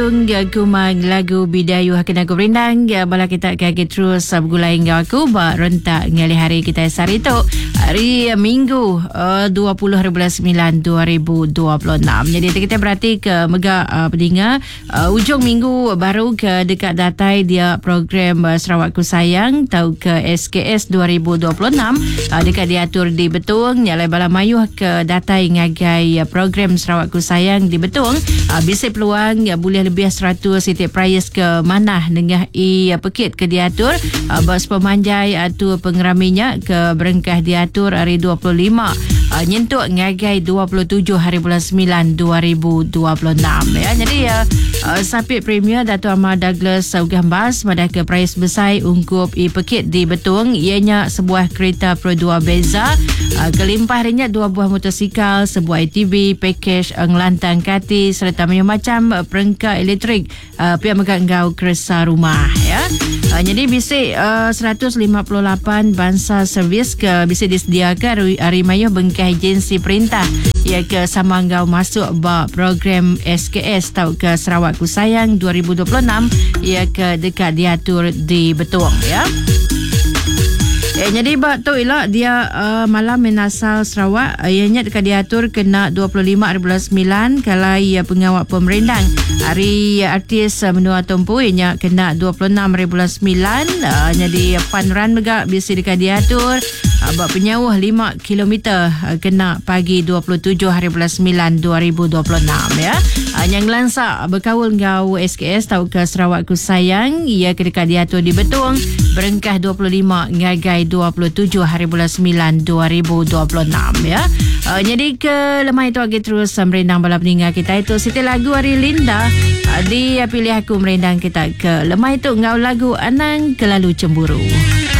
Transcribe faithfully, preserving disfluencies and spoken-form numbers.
Kumang lagu Bidayu Hakina Aku Berendang bala kita kaki terus bergulai dengan aku ba rentak ngali hari kita sari tu hari Minggu uh, dua puluh hari bulan sembilan dua ribu dua puluh enam. Jadi kita berarti ke mega uh, pendengar uh, ujung minggu baru ke dekat datai dia program uh, Sarawakku Sayang tau ke S K S dua ribu dua puluh enam uh, dekat diatur di Betung nyalai bala mayuh ke datai ngagai uh, program Sarawakku Sayang di Betung uh, bisa peluang uh, boleh lebih seratus titik price ke manah dengan i pekit ke diatur uh, bos pemanjai atau pengeraminya ke berengkah diatur hari dua puluh lima uh, nyentuk ngagai dua puluh tujuh hari bulan sembilan dua ribu dua puluh enam ya. Jadi uh, uh, sapit premier Dato' Ahmad Douglas uh, Ugambas madah ke price besar ungkup i pekit di Betung ianya sebuah kereta Pro dua Beza uh, kelimpah rinyak dua buah motosikal sebuah A T V package ngelantang kati serta macam uh, perengkak elektrik uh, pihak menggau keresa rumah ya. Uh, jadi bisik uh, seratus lima puluh lapan bansa servis ke bisa disediakan hari mayuh bengkah agensi perintah ia ke samanggau masuk ba program S K S tau ke Sarawakku Sayang dua ribu dua puluh enam ia ke dekat diatur di Betung ya. Eh, jadi bak tu ialah dia uh, malam menasal Sarawak uh, ianya dekat diatur kena dua puluh lima hari bulan sembilan kalau ia pengawal pemerintah hari artis uh, menua tumpu ianya kena dua puluh enam hari bulan sembilan uh, jadi fun run juga bisa dekat diatur uh, bak penyawah lima kilometer uh, kena pagi dua puluh tujuh hari bulan sembilan dua ribu dua puluh enam ya. Uh, yang lansak berkawal ngau S K S tau ke Sarawakku Sayang ia ke dekat diatur di Betung berengkah dua puluh lima ngagai dua puluh tujuh hari bulan sembilan dua ribu dua puluh enam ya. Uh, jadi ke lemah itu lagi terus uh, merendang bala peninggal kita itu Siti lagu Ari Linda uh, dia pilih aku merendang kita ke lemah itu ngau lagu Anang Kelalu Cemburu.